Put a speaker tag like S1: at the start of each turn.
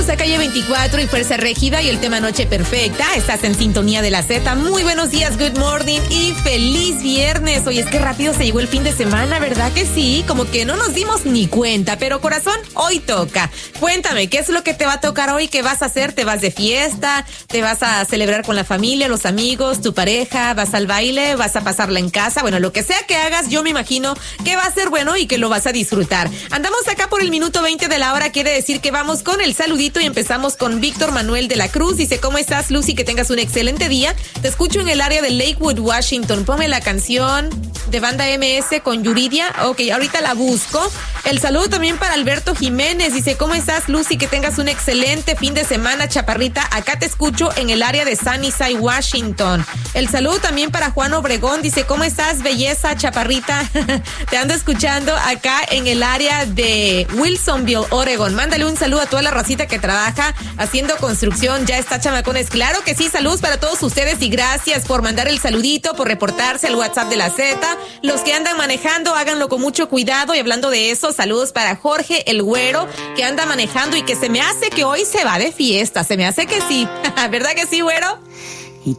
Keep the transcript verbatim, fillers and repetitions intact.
S1: A calle veinticuatro y Fuerza Régida y el tema Noche Perfecta. Estás en sintonía de la Z. Muy buenos días, good morning y feliz viernes. Oye, es que rápido se llegó el fin de semana, ¿verdad que sí? Como que no nos dimos ni cuenta, pero corazón, hoy toca. Cuéntame, ¿qué es lo que te va a tocar hoy? ¿Qué vas a hacer? ¿Te vas de fiesta? ¿Te vas a celebrar con la familia, los amigos, tu pareja? ¿Vas al baile? ¿Vas a pasarla en casa? Bueno, lo que sea que hagas, yo me imagino que va a ser bueno y que lo vas a disfrutar. Andamos acá por el minuto veinte de la hora, quiere decir que vamos con el saludito y empezamos con Víctor Manuel de la Cruz. Dice, ¿cómo estás, Lucy? Que tengas un excelente día. Te escucho en el área de Lakewood, Washington. Ponme la canción de Banda M S con Yuridia. Ok, ahorita la busco. El saludo también para Alberto Jiménez. Dice, ¿cómo estás, Lucy? Que tengas un excelente fin de semana, chaparrita. Acá te escucho en el área de Sunnyside, Washington. El saludo también para Juan Obregón. Dice, ¿cómo estás, belleza, chaparrita? Te ando escuchando acá en el área de Wilsonville, Oregon. Mándale un saludo a toda la racita que trabaja haciendo construcción. Ya está, chamacones. Claro que sí, saludos para todos ustedes y gracias por mandar el saludito, por reportarse al WhatsApp de la Z. Los que andan manejando, háganlo con mucho cuidado. Y hablando de eso, saludos para Jorge el Güero, que anda manejando y que se me hace que hoy se va de fiesta. Se me hace que sí. ¿Verdad que sí, Güero?